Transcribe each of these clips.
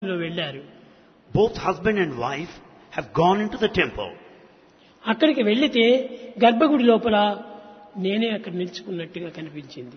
లో వెళ్ళారు. Both husband and wife have gone into the temple. అక్కడికి వెళ్లితే గర్భగుడి లోపల నేనే అక్కడ నిల్చుకున్నట్టుగా కనిపించింది.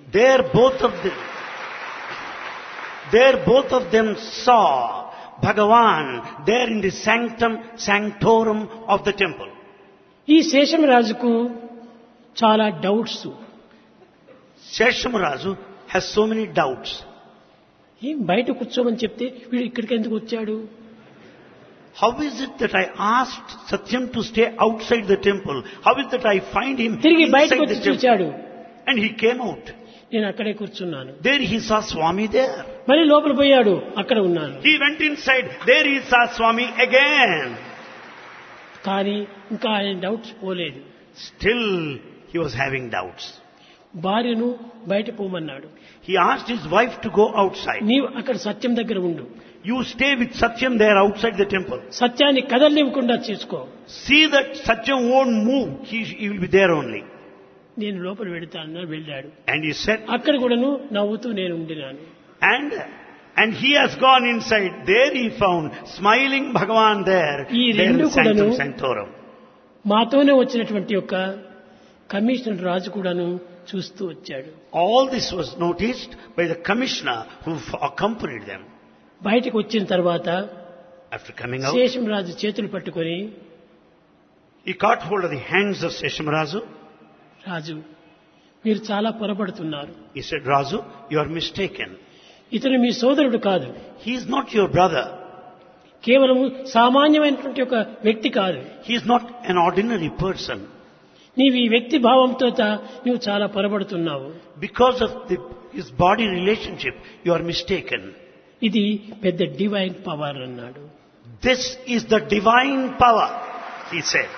There both of them saw Bhagavan there in the sanctorum of the temple. ఈ శేషమరాజుకు చాలా doubts. Seshamarazu has so many doubts. ఏం బయట కూర్చోమని చెప్తే వీడు ఇక్కడికి ఎందుకు వచ్చాడు? How is it that I asked Satyam to stay outside the temple? How is it that I find him తిరిగి బయటకు inside వచ్చి the temple? చూచాడు. And he came out. నేను అక్కడే కూర్చున్నాను. There he saw Swami there. మళ్ళీ లోపల పోయాడు, అక్కడ ఉన్నాను. He went inside. There he saw Swami again. కానీ ఇంకా ఆయన డౌట్స్ పోలేదు. Still he was having doubts. భార్యను బయట పోమన్నాడు. He asked his wife to go outside. నీవు అక్కడ సత్యం దగ్గర ఉండు. You stay with Satyam there outside the temple. సత్యాన్ని కదలనివ్వకుండా చూసుకో. See that Satyam won't move. He will be there only. నేను లోపల వెళ్తాను వెళ్ళాడు. And he said, అక్కడ కూడాను నవ్వుతూ నేను ఉండినాను. and he has gone inside. There he found smiling Bhagavan there. ఈ There in రెండు కూడాను sanctorum. మాతోనే వచ్చినటువంటి యొక్క కమిషనర్ రాజు కూడాను చూస్తూ వచ్చాడు. All this was noticed by the commissioner who accompanied them. బయటకు వచ్చిన తర్వాత After coming out, శేషమరాజు చేతులు పట్టుకొని, he caught hold of the hands of Seshamarazu. రాజు మీరు చాలా పొరపడుతున్నారు. He said, Razu, you are mistaken. ఇతను మీ సోదరుడు కాదు. He is not your brother. కేవలం సామాన్యమైనటువంటి ఒక వ్యక్తి కాదు. He is not an ordinary person. నీవు ఈ వ్యక్తి భావంతో నువ్వు చాలా పొరపడుతున్నావు. Because of his body relationship, you are mistaken. ఇది పెద్ద డివైన్ పవర్ అన్నాడు. This is the divine power, he said.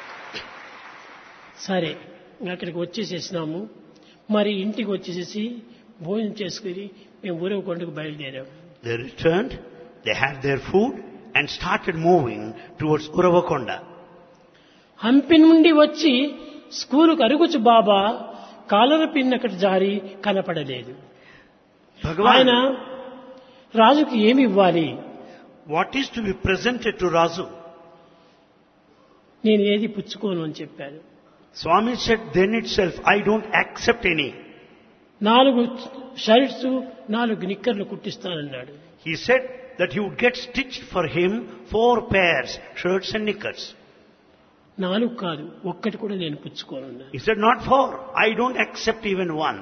సరే అక్కడికి వచ్చేసేసినాము. మరి ఇంటికి వచ్చేసేసి భోజనం చేసుకుని మేము ఊరవకొండకు బయలుదేరాము. They returned, they had their food and started moving towards Uravakonda. Hampi నుండి వచ్చి స్కూలుకు అరుగుచు బాబా కాలర పిన్ అక్కడ జారి కనపడలేదు. ఆయన Bhagavan, రాజుకి ఏమి ఇవ్వాలి? what is to be presented to Razu? నేను ఏది పుచ్చుకోను అని చెప్పాను. Swami said, then itself, I don't accept any. 4 shirts 4 నిక్కర్లు కుట్టిస్తానన్నాడు. He said that he would get stitched for him 4 pairs, shirts and knickers. 4 కాదు, ఒక్కటి కూడా నేను పుచ్చుకోను. He said, not 4, I don't accept even one.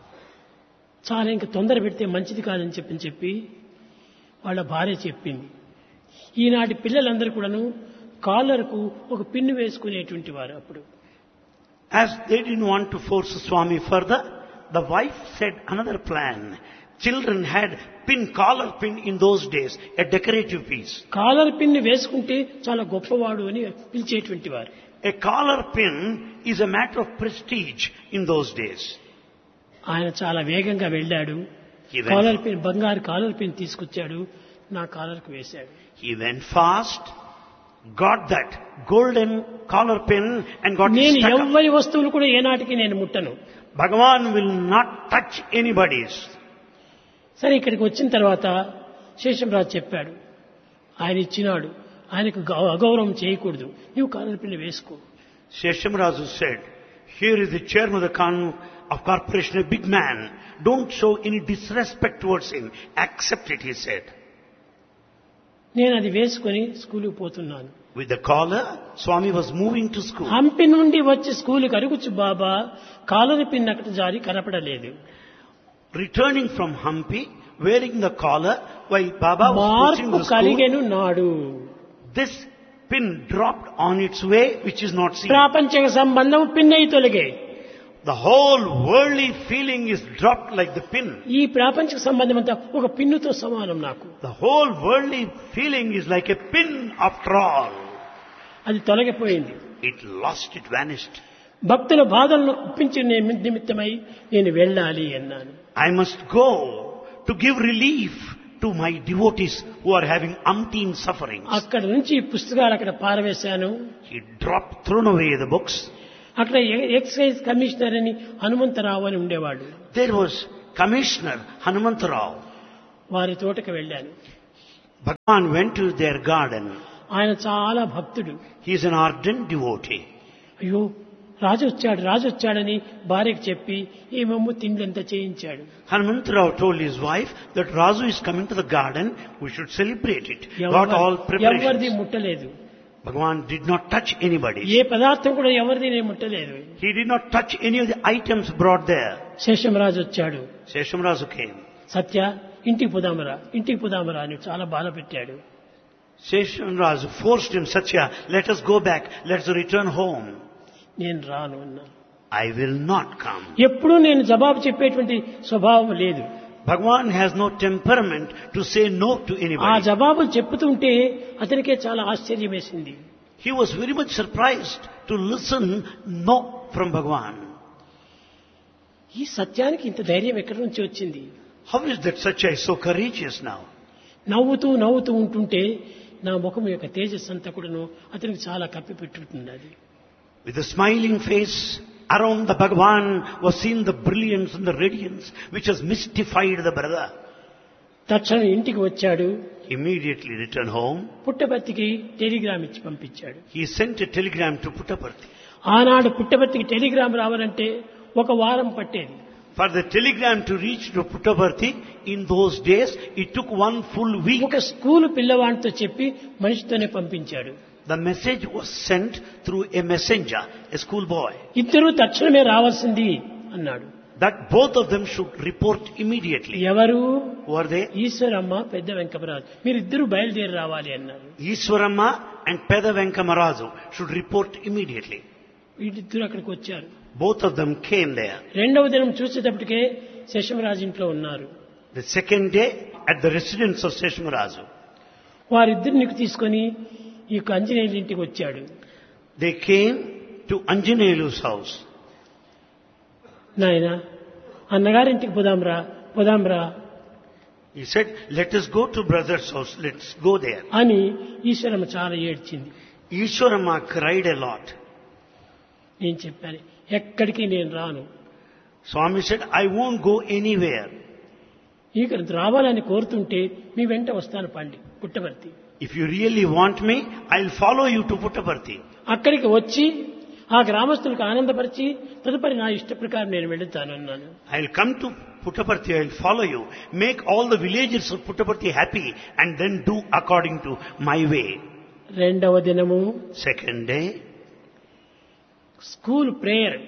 చాలా ఇంకా తొందర పెడితే మంచిది కాదని చెప్పి వాళ్ళ భార్య చెప్పింది. ఈనాటి పిల్లలందరూ కూడాను కాలర్కు ఒక పిన్ను వేసుకునేటువంటి వారు. అప్పుడు As they didn't want to force Swami further, the wife said another plan. Children had collar pin in those days, a decorative piece. Caller pin వేసుకుంటే చాలా గొప్పవాడు అని పిలిచేటువంటి వారు. A collar pin is a matter of prestige in those days. ఆయన చాలా వేగంగా వెళ్ళాడు. He went- caller pin, బంగారు కాలర్ పిన్ తీసుకొచ్చాడు, నా కాలర్కు వేశాడు. He went fast, got that golden collar pin and got it నేను stuck up. ఎవ్వరి వస్తువులు కూడా ఏనాటికి నేను ముట్టను. Bhagavan will not touch anybody's. సరే ఇక్కడికి వచ్చిన తర్వాత శేషంరాజు చెప్పాడు, ఆయన ఇచ్చినాడు, ఆయనకు అగౌరవం చేయకూడదు, నువ్వు కాలర్ పిన్ వేసుకో. Seshamarazu said, here is the chairman of the of corporation, a big man. Don't show any disrespect towards him. Accept it, he said. నేను అది వేసుకొని స్కూలుకు పోతున్నాను. With the collar, Swami was moving to school. Hampi నుండి వచ్చి స్కూలుకు అరుగుచు బాబా caller pin అక్కడ జారి కనపడలేదు. Returning from Hampi, wearing the collar, while Baba was pushing మార్పు the school, కలిగెను నాడు. this pin dropped on its way, which is not seen. ప్రాపంచిక సంబంధం పిన్నై తొలగే. The whole worldly feeling is dropped like the pin. ఈ ప్రాపంచిక సంబంధం అంతా ఒక పిన్నుతో సమానం నాకు. The whole worldly feeling is like a pin after all. అది తొలగిపోయింది. It lost, it vanished. భక్తుల బాధలను ఒప్పించే నిమిత్తమై నేను వెళ్ళాలి అన్నాను. I must go to give relief to my devotees who are having umpteen sufferings. అక్కడ నుంచి పుస్తకాలు అక్కడ పారవేశాను. He thrown away the books. అక్కడ ఎక్సైజ్ కమిషనర్ అని హనుమంతరావు అని ఉండేవాడు. There was Commissioner Hanumantarao. వారి తోటకు వెళ్ళాను. Bhagavan went to their garden. ఆయన చాలా భక్తుడు. He is an ardent devotee. అయ్యో రాజు వచ్చాడని భార్యకు చెప్పి ఏమేమో తిండంతా చేయించాడు. Hanumantarao told his wife that Raju is coming to the garden, we should celebrate it. Got all ఎవరిది preparations. ముట్టలేదు. Bhagavan did not touch anybody. ఏ పదార్థం కూడా ఎవరిది నేను ముట్టలేదు. He did not touch any of the items brought there. Seshamaraju వచ్చాడు. Seshamrazu came. సత్య ఇంటికి పోదామరా అని చాలా బాధ పెట్టాడు. Seshamrazu forced him, Satya, let us go back, let us return home. నేను రాను అన్నా. I will not come. ఎప్పుడూ నేను జవాబు చెప్పేటువంటి స్వభావం లేదు. Bhagavan has no temperament to say no to ఆ anybody. జవాబులు చెప్పుతుంటే అతనికే చాలా ఆశ్చర్యం వేసింది. He was very much surprised to listen no from Bhagavan. ఈ సత్యానికి ఇంత ధైర్యం ఎక్కడి నుంచి వచ్చింది? How is that Satya is so courageous now? నవ్వుతూ ఉంటుంటే నా ముఖం యొక్క తేజస్సు అంతా కూడాను అతనికి చాలా కప్పిపెట్టుతుంది. అది With a smiling face, around the Bhagavan was seen the brilliance and the radiance which has mystified the brother. తక్షణం ఇంటికి వచ్చాడు. Immediately returned home. పుట్టపర్తికి టెలిగ్రామ్ ఇచ్చి పంపించాడు. He sent a telegram to Puttaparthi. ఆనాడు పుట్టపర్తికి టెలిగ్రామ్ రావాలంటే ఒక వారం పట్టేది. For the telegram to reach to Puttaparthi, in those days, it took one full week. ఒక స్కూల్ పిల్లవాడితో చెప్పి మనిషితోనే పంపించాడు. The message was sent through a messenger, a schoolboy, ఇద్దరు తక్షణమే రావాల్సింది అన్నాడు. that both of them should report immediately. ఎవరు? Who are they? Eshwaramma, పెద్ద వెంకమరాజు. మీరిద్దరూ బయలుదేరి రావాలి అన్నారు. Iswaramma and Peda Venkamarazu should report immediately. వీటిద్దరు అక్కడికి వచ్చారు. Both of them came there. రెండవ దినం చూసేటప్పటికే శశమరాజు ఇంట్లో ఉన్నారు. The second day, at the residence of Seshamarazu, వారిద్దరిని తీసుకొని ఈ యొక్క ఆంజనేయుల ఇంటికి వచ్చాడు. they came to Anjaneyalu's house. నాయన అన్నగారింటికి పోదాంరా He said, let us go to brother's house, let's go there. అని ఈశ్వరమ్మ చాలా ఏడ్చింది. Ishwarama cried a lot. నేను చెప్పాను, ఎక్కడికి నేను రాను. Swami said, I won't go anywhere. ఇక రావాలని కోరుతుంటే మీ వెంట వస్తాను పండి Puttaparthi. If you really want me, I'll follow you to Puttaparthi. అక్కడికి వచ్చి ఆ గ్రామస్తులకు ఆనందపరిచి తదుపరి నా ఇష్ట ప్రకారం నేను వెళుతాను అన్నాను. I'll come to Puttaparthi, I'll follow you. Make all the villagers of Puttaparthi happy and then do according to my way. రెండవ దినము Second day, school prayer.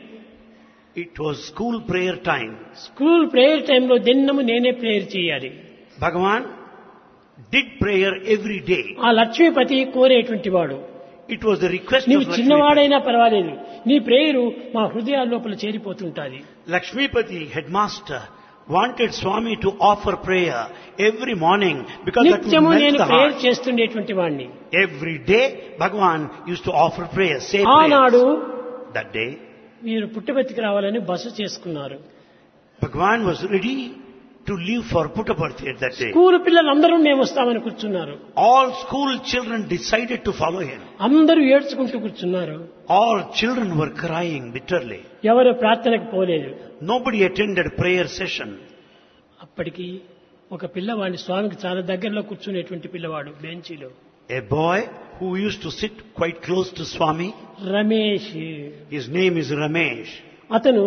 it was school prayer time. School prayer టైంలో దినము నేనే prayer చేయాలి. Bhagavan did prayer every day. ఆ లక్ష్మీపతి కోరేటువంటి వాడు. It was the request నీవు of Lakshmipati. చిన్నవాడైనా పర్వాలేదు, నీ ప్రేయరు మా హృదయాల లోపల చేరిపోతుంటాది. Lakshmipati, headmaster, wanted Swami to offer prayer every morning because that would నిత్యము melt నేను the ప్రేయర్ heart. చేస్తుండేటువంటి వాడిని. Every day, Bhagavan used to offer prayer, say ఆనాడు prayers. That day, మీరు పుట్టపర్తికి రావాలని బస చేసుకున్నారు. Bhagavan was ready to leave for Puttaparthi at that day. School పిల్లలందరూ మేము వస్తామని కూర్చున్నారు. All school children decided to follow him. అందరూ ఏడ్చుకుంటూ కూర్చున్నారు. All children were crying bitterly. ఎవరు ప్రార్థనకు పోలేదు. Nobody attended prayer session. అప్పటికి ఒక పిల్లవాడిని స్వామికి చాలా దగ్గరలో కూర్చునేటువంటి పిల్లవాడు బెంచీలో. A boy who used to sit quite close to Swami, Ramesh. his name is Ramesh. అతను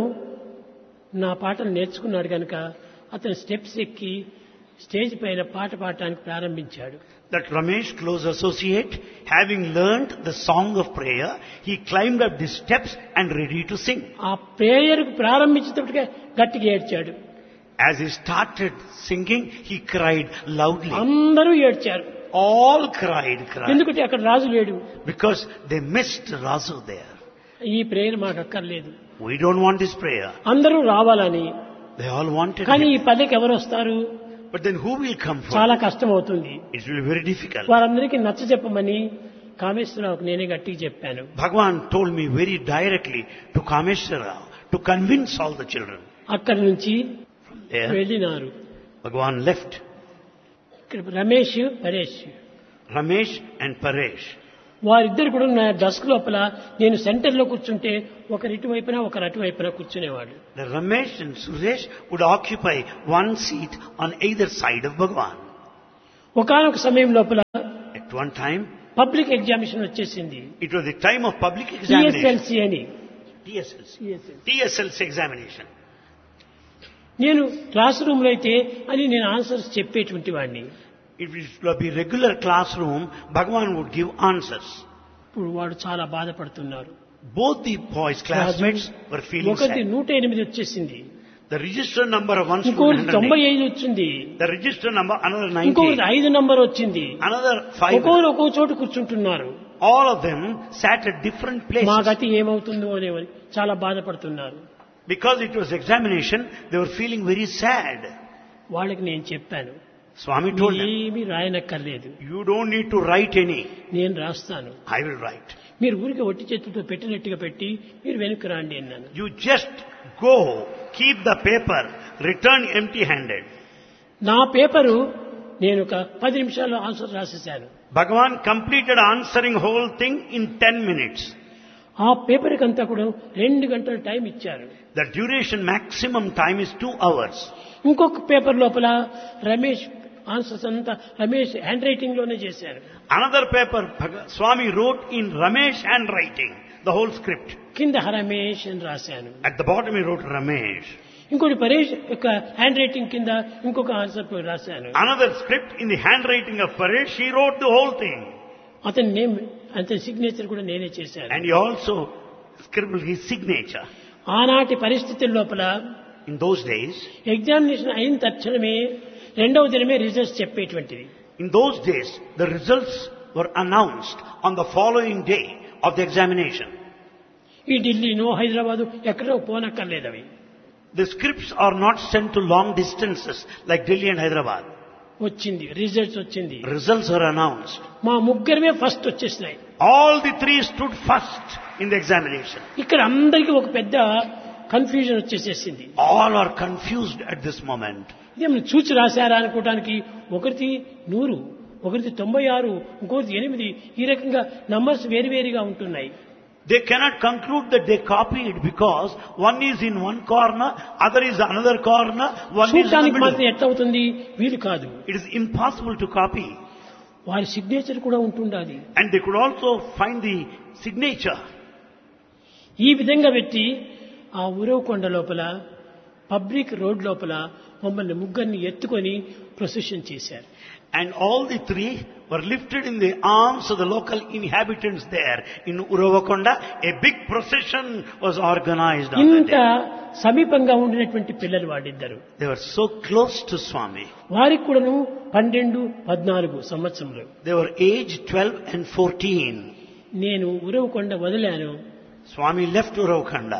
నా పాటలు నేర్చుకున్నాడు కనుక అతను స్టెప్స్ ఎక్కి స్టేజ్ పైన పాట పాడటానికి ప్రారంభించాడు. That Ramesh, close associate, having learnt the song of prayer, he climbed up the steps and ready to sing. ఆ ప్రేయర్ ప్రారంభించేటప్పటికే గట్టిగా ఏడ్చాడు. As he started singing, he cried loudly. అందరూ ఏడ్చారు. All cried. ఎందుకంటే అక్కడ రాజు లేడు. Because they missed Rasu there. ఈ prayer మాకు అక్కర్లేదు. We don't want this prayer. అందరూ రావాలని. They all wanted కానీ ఈ it. పల్లెకి ఎవరు వస్తారు? But then who will come for? చాలా కష్టం అవుతుంది. It will be very difficult. వారందరికీ నచ్చ చెప్పమని కామేశ్వరరావుకు నేనే గట్టిగా చెప్పాను. Bhagavan told me very directly to Kameshwara to convince all the children. అక్కడి నుంచి There, వెళ్ళినారు. Bhagavan left. ఇక్కడ Ramesh, Paresh Ramesh and Paresh. వారిద్దరు కూడా నా డస్క్ లోపల నేను సెంటర్ లో కూర్చుంటే ఒకరు ఇటువైపున ఒకరు అటువైపున కూర్చునేవాడు. The Ramesh and Suresh would occupy one seat on either side of Bhagavan. ఒకానొక సమయం లోపల At one time, public examination వచ్చేసింది. it was the time of public examination. TSLC అని. TSLC examination. నేను క్లాస్ రూమ్ లో అయితే అని నేను ఆన్సర్స్ చెప్పేటువంటి వాడిని. If it would be regular classroom, Bhagavan would give answers. ఇప్పుడు వాడు చాలా బాధపడుతున్నారు. Both the boys' classmates were feeling ఒకటి sad. 108 వచ్చేసింది, The register number of one ఇంకోటి student, 95 వచ్చింది, the register number another ఇంకొకటి 90, 5 నంబర్ వచ్చింది. another 5. ఒక్కొక్కరు ఒక్కో చోట కూర్చుంటున్నారు. All of them sat at different మా places. గతి ఏమవుతుందో అనేవని చాలా బాధపడుతున్నారు. Because it was examination, they were feeling very sad. వాళ్ళకి నేను చెప్పాను, Swami told them, ఏమీ రాయనక్కర్లేదు, you don't need to write any. నేను రాస్తాను. I will write. మీరు ఊరికి ఒట్టి చేతులతో పెట్టినట్టుగా పెట్టి మీరు వెనక్కి రాండి అన్నాను. You just go, keep the paper, return empty-handed. నా పేపరు నేను ఒక 10 నిమిషాల్లో answer రాసేశాను. Bhagavan completed answering whole thing in 10 minutes. ఆ పేపర్కి అంతా కూడా 2 గంటల టైం ఇచ్చారు. The duration maximum time is 2 hours. ఇంకొక పేపర్ లోపల రమేష్ ఆన్సర్స్ అంతా రమేష్ హ్యాండ్ రైటింగ్ లోనే చేశారు. Another paper, Swami wrote in Ramesh handwriting, the whole script. కింద రమేష్ అని రాశాను. At the bottom he wrote Ramesh. ఇంకోటి పరేష్ యొక్క హ్యాండ్ రైటింగ్ కింద ఇంకొక ఆన్సర్ రాశాను. Another script in the handwriting of Paresh, he wrote the whole thing. అతని name అతని సిగ్నేచర్ కూడా నేనే చేశాను. And he also scribbled his signature. ఆనాటి పరిస్థితుల లోపల In those days, ఎగ్జామినేషన్ అయిన తక్షణమే రెండవ దినమే results చెప్పేటువంటిది. in those days, the results were announced on the following day of the examination. ఈ ఢిల్లీనో హైదరాబాదు ఎక్కడో పోనక్కర్లేదు అవి. The scripts are not sent to long distances like Delhi and Hyderabad. వచ్చింది, results వచ్చింది. Results are announced. మా ముగ్గురమే first వచ్చేసినాయి. All the 3 stood first in the examination. ఇక్కడ అందరికీ ఒక పెద్ద confusion వచ్చేసేసింది. All are confused at this moment. ఇదేమన్నా చూచి రాశారా అనుకోవడానికి ఒకరిది 100, ఒకరిది 96, ఇంకొకరిది 8, ఈ రకంగా నంబర్స్ వేరువేరుగా ఉంటున్నాయి. They cannot conclude that they copied because one is in one corner, other is another corner, one is in the చూడటానికి మాత్రం middle. ఎట్లా అవుతుంది, వీలు కాదు. It is impossible to copy. వారి సిగ్నేచర్ కూడా ఉంటుండాలి. And they could also find the signature. ఈ విధంగా పెట్టి ఆ ఉరవకొండ లోపల పబ్లిక్ రోడ్ లోపల మమ్మల్ని ముగ్గురిని ఎత్తుకొని ప్రొసెషన్ చేశారు. And all the 3 were lifted in the arms of the local inhabitants there in Uravakonda. A big procession was organized on that ఇంత day. సమీపంగా ఉండినటువంటి పిల్లలు వాడిద్దరు. They were so close to Swami. వారికి కూడాను 12, 14 సంవత్సరములు. They were aged 12 and 14. నేను Uravakonda వదిలాను. Swami left Uravakonda.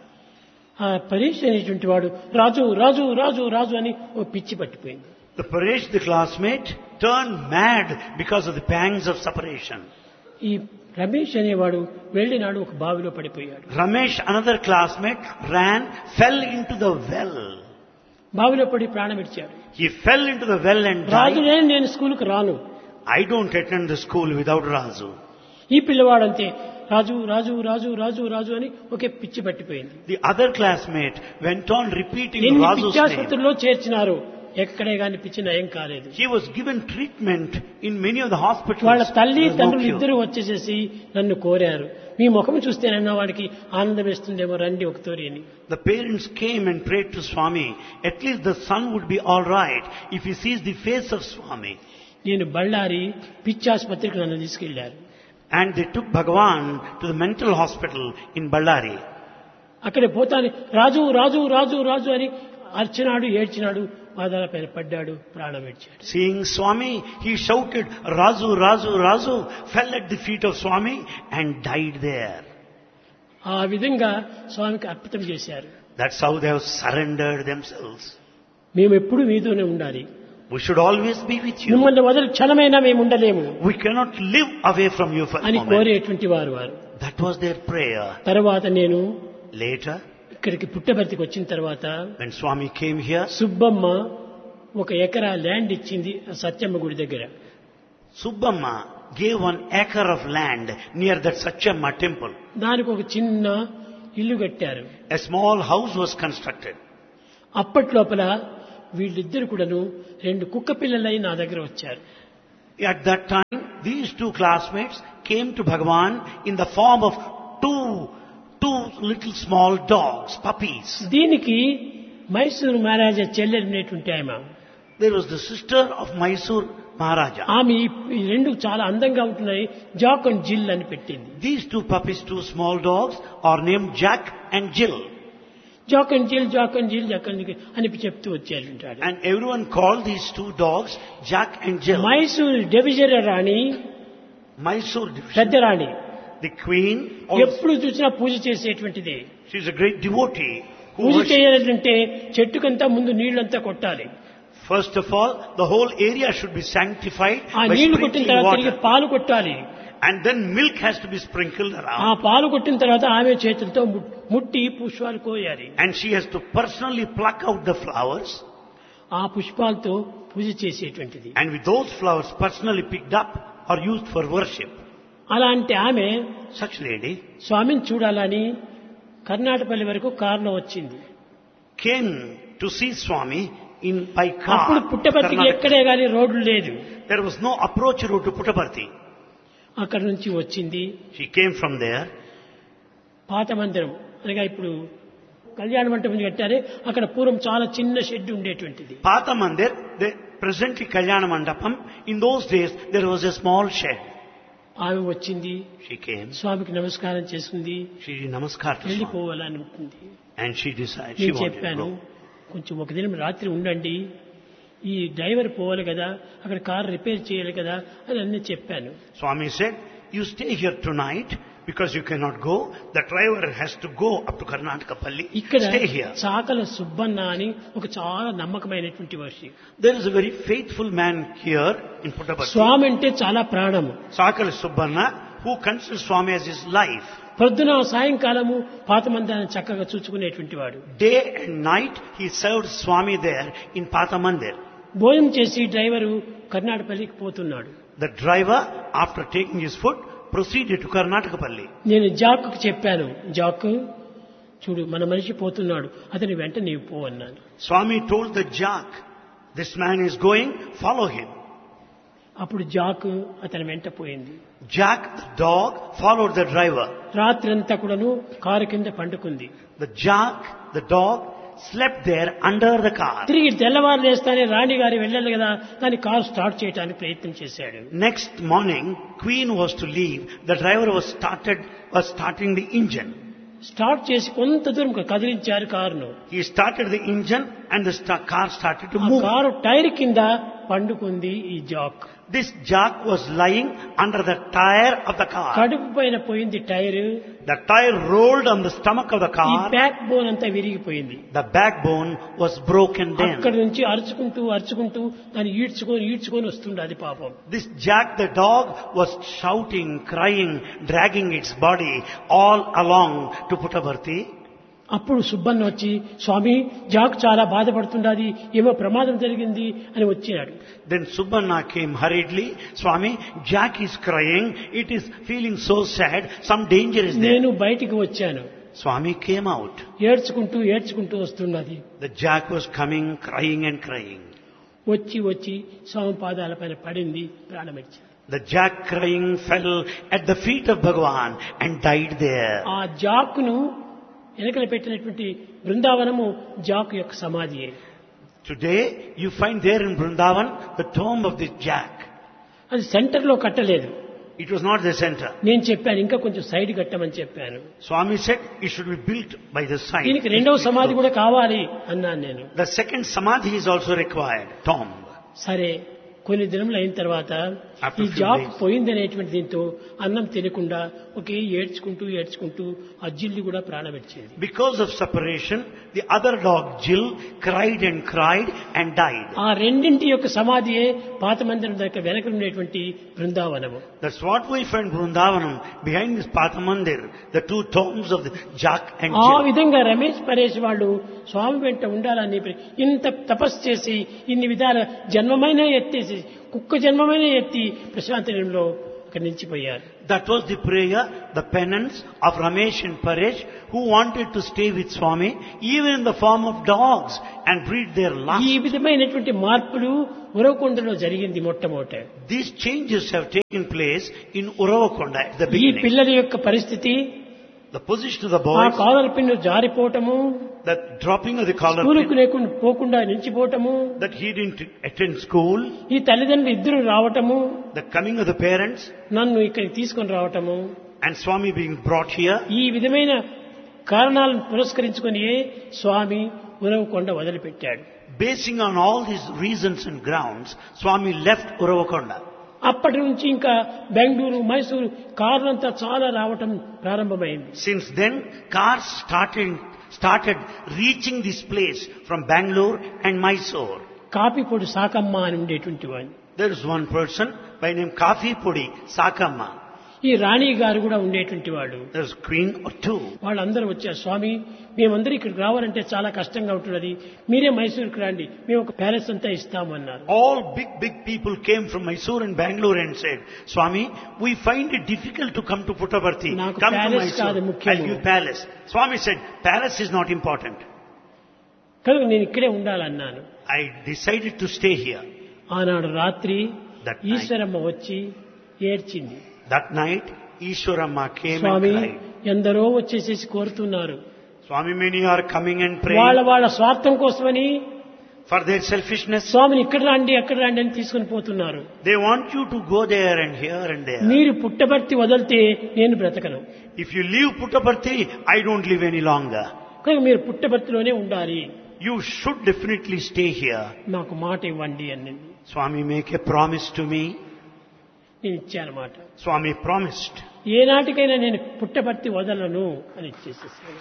ఆ పరీక్ష అనేటువంటి వాడు రాజు రాజు రాజు రాజు అని ఓ పిచ్చి పట్టిపోయింది. The Paresh, the classmate, turned mad because of the pangs of separation. ఈ రమేష్ అనేవాడు వెళ్ళినాడు, ఒక బావిలో పడిపోయాడు. Ramesh, another classmate, ran, fell into the well. బావిలో పడి ప్రాణం విడిచాడు. He fell into the well and Raju died. నేను స్కూల్కి రాను. I don't attend the school without Razu. ఈ పిల్లవాడంతే రాజు రాజు రాజు రాజు రాజు అని ఒకే పిచ్చి పట్టిపోయింది. The other classmate went on repeating ఎన్ని Razu's name. పిచ్చాసుపత్రుల్లో చేర్చినారు, ఎక్కడే గాని పిచ్చి నయం కాలేదు. He was given treatment in many of the hospitals. వాళ్ళ తల్లి There was no తండ్రులు cure. ఇద్దరు వచ్చేసేసి నన్ను కోరారు, మీ ముఖం చూస్తేనన్నా వాడికి ఆనందం వేస్తుందేమో రండి ఒకతోరి అని. The parents came and prayed to Swami. At least the son would be all right if he sees the face of Swami. నేను బళ్ళారి పిచ్చాసుపత్రికి నన్ను తీసుకెళ్లారు. And they took Bhagavan to the mental hospital in Ballari. అక్కడ పోతాను రాజు రాజు రాజు రాజు అని అర్చినాడు, ఏడ్చినాడు, పాదాల పైన పడ్డాడు, ప్రాణం విడిచాడు. Seeing Swami, he shouted, Razu, Razu, Razu, fell at the feet of Swami and died there. ఆ విధంగా స్వామికి అర్పితం చేశారు. That's how they have surrendered themselves. మేము ఎప్పుడు మీతోనే ఉండాలి, We should always be with you. మిమ్మల్ని వదిలి క్షణమైనా మేము ఉండలేము We cannot live away from you for a అని moment. కోరేటువంటి వారు. That was their prayer. తర్వాత నేను Later, ఇక్కడికి పుట్టబర్తికి వచ్చిన తర్వాత when Swami came here, Subbamma 1 ఎకరా ల్యాండ్ ఇచ్చింది సత్యమ్మ గుడి దగ్గర. Subbamma gave 1 acre of land near that Satchamma temple. దానికి ఒక చిన్న ఇల్లు కట్టారు. A small house was constructed. అప్పట్లోపల వీళ్ళిద్దరు కూడాను 2 కుక్క పిల్లలై నా దగ్గర వచ్చారు. At that time, these two classmates came to Bhagavan in the form of two little small dogs, puppies. దీనికి మైసూరు మహారాజా చెల్లెలినేటువంటి ఆమె. There was the sister of Mysore Maharaja. ఆమె ఈ రెండు చాలా అందంగా ఉంటున్నాయి, జాక్ అండ్ జిల్ అని పెట్టింది. These two puppies, two small dogs, are named Jack and Jill. Jack and జిల్, జాక్ అండ్ జిల్, జాక్ అండ్ జిల్ అని చెప్తూ వచ్చారు. And everyone called these two dogs Jack and Jill. Mysuru division Rani, Mysore division, పెద్ద రాణి, the queen, ఎప్పుడు చూసినా పూజ చేసేటువంటిది. she is a great devotee. పూజ చేయాలంటే చెట్టుకంతా ముందు నీళ్లంతా కొట్టాలి. First of all, the whole area should be sanctified ఆ by నీళ్లు కొట్టిన sprinkling తర్వాత తిరిగి water. పాలు కొట్టాలి. And then milk has to be sprinkled ఆ around. పాలు కొట్టిన తర్వాత ఆమె చేతులతో ముట్టి పుష్పాలు కోయాలి. And she has to personally pluck out the flowers. ఆ పుష్పాలతో పూజ చేసేటువంటిది. And with those flowers personally picked up are used for worship. అలాంటి ఆమె Such lady స్వామిని చూడాలని కర్ణాటపల్లి వరకు కారులో వచ్చింది. came to see Swami by అప్పుడు car. పుట్టపర్తికి Karnataka. ఎక్కడే గాని రోడ్లు లేదు. There was no approach road to Puttaparthi. అక్కడ నుంచి వచ్చింది. She came from there. పాత మందిరం అనగా ఇప్పుడు కళ్యాణ మంటపం కట్టారే, అక్కడ పూర్వం చాలా చిన్న షెడ్ ఉండేటువంటిది. Patha Mandir, presently Kalyana Mandapam, in those days there was a small shed. ఆమె వచ్చింది, She came, స్వామికి నమస్కారం చేసుకుంది, she did namaskar to Swami. వెళ్ళిపోవాలని ఉంటుంది. And she decided, she నేను wanted to చెప్పాను, go. కొంచెం ఒక దినం రాత్రి ఉండండి, ఈ డ్రైవర్ పోవాలి కదా, అక్కడ కార్ రిపేర్ చేయాలి కదా అని అన్నీ చెప్పాను. Swami said, you stay here tonight because you cannot go. The driver has to go up to Karnataka Palli. ఇక్కడ Stay here. చాకల సుబ్బన్న అని ఒక చాలా నమ్మకమైనటువంటి Varshi. There is a very faithful man here in Puttaparthi. స్వామి అంటే చాలా ప్రాణము. Sakala Subbanna, who considers Swami as his life. పొద్దున సాయంకాలము పాత మందిరాన్ని చక్కగా చూసుకునేటువంటి వాడు. Day and night he served Swami there in Patha Mandir. భోజనం చేసి డ్రైవరు కర్ణాటకపల్లికి పోతున్నాడు. The driver, after taking his food, proceeded to Karnataka Palli. నేను జాక్కు చెప్పాను, జాక్ చూడు మన మనిషి పోతున్నాడు, అతని వెంట నీవు పో అన్నాను. Swami told the Jack, this man is going, follow him. అప్పుడు జాక్ అతని వెంట పోయింది. Jack, the dog, followed the driver. రాత్రంతా కూడాను కారు కింద పండుకుంది. The Jack, the dog, slept there under the car. తిరిగి తెల్లవారు లేస్తానే రాణి గారి వెళ్ళాలి కదా, కానీ కారు స్టార్ట్ చేయడానికి ప్రయత్నం చేశాడు. Next morning, Queen was to leave. The driver was starting the engine. Start చేసి కొంత దూరం కదిలించారు కారును. He started the engine and the car started to ఆ move. కారు టైర్ కింద పండుకుంది ఈ Jack. This Jack was lying under the tire of the car. కడుపు పైన పోయింది tyre. The tire rolled on the stomach of the ఈ car. Back bone అంతా విరిగిపోయింది. The backbone was broken అక్కడ then. నుంచి అరుచుకుంటూ దాన్ని ఈడ్చుకొని వస్తుండే అది పాపం. This Jack the dog was shouting, crying, dragging its body all along to Puttaparthi. అప్పుడు సుబ్బన్న వచ్చి, స్వామి జాక్ చాలా బాధపడుతుండాది, ఏమో ప్రమాదం జరిగింది అని వచ్చినాడు. Then Subbanna came hurriedly. Swami, Jack is crying. It is feeling so sad. Some danger is there. నేను బయటికి వచ్చాను. Swami came out. ఏడ్చుకుంటూ వస్తున్నది. The Jack was coming, crying and crying. వచ్చి స్వామి పాదాల పైన పడింది, ప్రాణమిచ్చింది. The Jack crying fell at the feet of Bhagavan and died there. ఆ జాక్ను వెనకలు పెట్టినటువంటి బృందావనము జాక్ యొక్క సమాధియే. Today you find there in Vrindavan the tomb of this Jack. అది centre లో కట్టలేదు. It was not the center. నేను చెప్పాను, ఇంకా కొంచెం సైడ్ కట్టమని చెప్పాను. Swami said it should be built by the side. దీనికి రెండవ సమాధి కూడా కావాలి అన్నాను నేను. The second samadhi is also required, tomb. సరే, కొన్ని దినములు అయిన తర్వాత After ఈ few జాబ్ days. పోయిందనేటువంటి దీంతో అన్నం తినకుండా ఒకే ఏడ్చుకుంటూ ఆ జిల్లి కూడా ప్రాణమిచ్చింది. Because of separation, the other dog Jill cried and died. ఆ రెండింటి యొక్క సమాధియే పాత మందిరం దగ్గర వెనక ఉండేటువంటి బృందావనము. That's what we find Vrindavanam behind this Pathamandir, the two tombs of the Jack and ఆ Jill. విధంగా రమేష్ పరేష్ వాళ్ళు స్వామి వెంట ఉండాలని ఇంత తపస్సు చేసి ఇన్ని విధాల జన్మమైన ఎత్తేసి కుక్క జన్మమైన ఎత్తి ప్రశాంతనంలో అక్కడి నుంచి పోయారు. That was the prayer, the penance of Ramesh and Paresh, who wanted to stay with Swami, even in the form of dogs, and breed their lust. ఈ విధమైనటువంటి మార్పులు ఉరవకొండలో జరిగింది మొట్టమొదట. These changes have taken place in Uravakonda at the ఈ beginning. పిల్లల యొక్క పరిస్థితి, The position of the ఆ boys, caller pin జారిపోవటము, the dropping of the collar, స్కూలుకు లేకుండా పోకుండా నిలిచిపోవటము, that he didn't attend school, ఈ తల్లిదండ్రులు ఇద్దరు రావటము, the coming of the parents, నన్ను ఇక్కడికి తీసుకొని రావటము, and Swami being brought here. ఈ విధమైన కారణాలను పురస్కరించుకొని స్వామి ఉరవకొండ వదిలిపెట్టాడు. Basing on all these reasons and grounds, Swami left Uravakonda. అప్పటి నుంచి ఇంకా బెంగళూరు, మైసూరు కార్లంతా చాలా రావటం ప్రారంభమైంది. Since then, cars started reaching this place from Bangalore and Mysore. కాపీపొడి Sakamma అని ఉండేటువంటి వాడిని. There is one person by name Kafi Pudi Sakamma. ఈ రాణి గారు కూడా ఉండేటువంటి వాడు. There is queen or two. వాళ్ళందరూ వచ్చారు, స్వామి మేమందరూ ఇక్కడికి రావాలంటే చాలా కష్టంగా ఉంటున్నది, మీరే మైసూరుకి రండి, మేము ఒక ప్యాలెస్ అంతా ఇస్తాము అన్నారు. All big people came from Mysore and Bangalore and said, Swami, we find it difficult to come to Puttaparthi. నాకు Come to palace కాదు Mysore. ముఖ్యము. I'll give palace. Swami said, palace is not important. కనుక నేను ఇక్కడే ఉండాలన్నాను. I decided to stay here. ఆనాడు రాత్రి That night. Eshwaramma వచ్చి ఏడ్చింది. That night, Ishwaramma came Swamy and cried. ఎందరో వచ్చేసేసి కోరుతున్నారు, Swami, many are coming and వాళ్ళ praying వాళ్ళ స్వార్థం కోసమని for their selfishness. స్వామిని ఇక్కడ రండి అక్కడ రండి అని తీసుకుని పోతున్నారు. They want you to go there and here and there. మీరు పుట్టబర్తి వదిలితే నేను బ్రతకను, If you leave Puttaparthi, I don't live any longer. కనుక మీరు పుట్టబర్తిలోనే ఉండాలి, You should definitely stay here. నాకు మాట ఇవ్వండి అని Swami, make a promise to me. నేను ఇచ్చాను మాట. Swami promised. ఏనాటికైనా నేను పుట్టబర్తి వదలను అని ఇచ్చేసేసాను.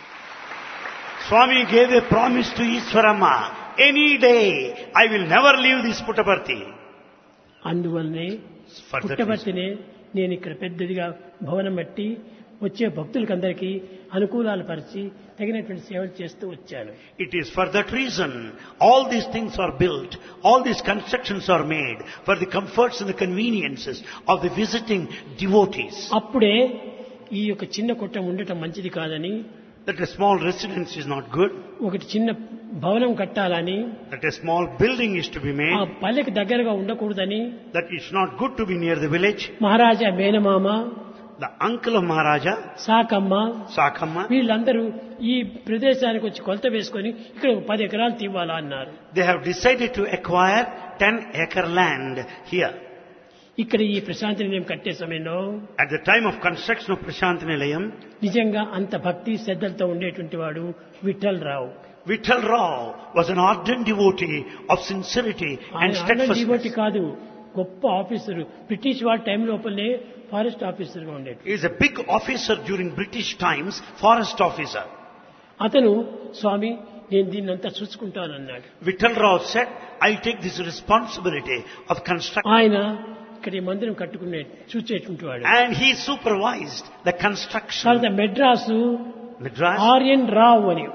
Swami gave a promise to Ishwaramma. Any day, I will never leave this Puttaparthi. అందువల్లనే For that reason. పుట్టబర్తినే నేను ఇక్కడ పెద్దదిగా భవనం బట్టి వచ్చే భక్తులకందరికీ అనుకూలాలు పరిచి తగినటువంటి సేవలు చేస్తూ వచ్చాను. It is for that reason all these things are built, all these constructions are made for the comforts and the conveniences of the visiting devotees. అప్పుడే ఈ యొక్క చిన్న కొట్టం ఉండటం మంచిది కాదని, That a small residence is not good, ఒకటి చిన్న భవనం కట్టాలని, that a small building is to be ఆ made, పల్లెకి దగ్గరగా ఉండకూడదని that it's not good to be near the village. మహారాజా మేనమామ, The uncle of Maharaja, Sakamma Sakamma, వీళ్ళందరూ ఈ ప్రదేశానికి వచ్చి కొలత వేసుకొని ఇక్కడ 10 ఎకరాలు తీవాలా అన్నారు. they have decided to acquire 10-acre land here. ఇక్కడ ఈ ప్రశాంతి నిలయం కట్టే సమయంలో At the time of construction of Prashant Nilayam, నిజంగా అంత భక్తి శ్రద్ధలతో ఉండేటువంటి వాడు విఠల్ రావు. Vittal Rao was an ardent devotee of sincerity and ఆయన డివోటీ steadfastness. కాదు, గొప్ప ఆఫీసరు. బ్రిటిష్ వాళ్ళ టైం లోపలనే ఫారెస్ట్ ఆఫీసర్ గా ఉండేది. He is a big officer during British times, forest officer. అతను స్వామి నేను దీన్నంతా చూసుకుంటానన్నాడు. Vittal Rao said, I'll take this responsibility of construction. ఆయన ఇక్కడ ఈ మందిరం కట్టుకునే చూచేటువంటి వాడు. And he supervised the construction. తర్వాత మెడ్రాసు Madras, ఆర్యన్ రావు అని,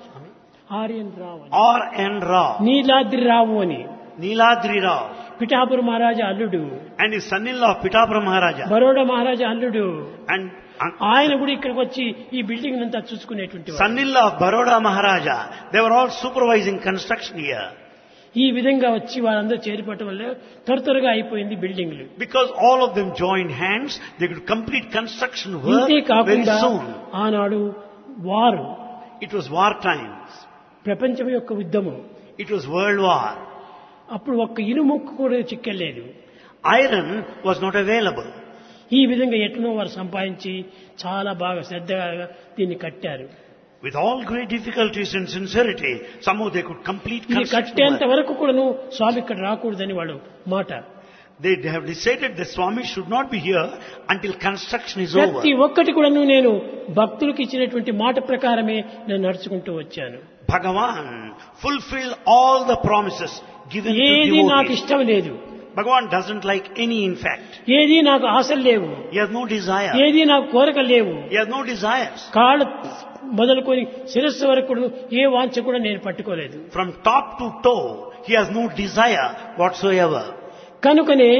ఆర్యన్ రావు అని, R.N. Rao, నీలాద్రి రావు అని, Niladri Rao, పిఠాపుర మహారాజా అల్లుడు, and his son-in-law Pitapura Maharaja. Baroda మహారాజా అల్లుడు. And ఆయన కూడా ఇక్కడికి వచ్చి ఈ బిల్డింగ్ అంతా చూసుకునేటువంటి వాడు. son-in-law of Baroda Maharaja. They were all supervising construction here. ఈ విధంగా వచ్చి వాళ్ళందరూ చేరిపోవటం వల్ల త్వరగా అయిపోయింది బిల్డింగ్లు. Because all of them joined hands, they could complete construction work ఇంతే very కాకుండా soon. ఆనాడు వారు, It was war times. ప్రపంచం యొక్క యుద్ధము. It was world war. అప్పుడు ఒక్క ఇనుముక్కు కూడా చిక్కలేదు. Iron was not available. ఈ విధంగా ఎట్లనో వారు సంపాదించి చాలా బాగా శ్రద్ధగా దీన్ని కట్టారు. With all great difficulties and sincerity, somehow they could complete ఇది construction కట్టేంత work. వరకు కూడాను స్వామి ఇక్కడ రాకూడదని వాడు మాట. They have decided that Swami should not be here until construction is over. ప్రతి ఒక్కటి కూడాను నేను భక్తులకు ఇచ్చినటువంటి మాట ప్రకారమే నేను నడుచుకుంటూ వచ్చాను. Bhagavan fulfilled all the promises given to ఏది నాకు devotees. ఇష్టం లేదు, Bhagavan doesn't like any in fact. ఏది నాకు ఆశలు లేవు, He has no desire. ఏది నాకు కోరికలు లేవు. He has no desires. కాళ్ళ మొదలుకొని శిరస్సు వరకు కూడా ఏ వాంఛ కూడా నేను పట్టుకోలేదు. From top to toe, he has no desire whatsoever. కనుకనే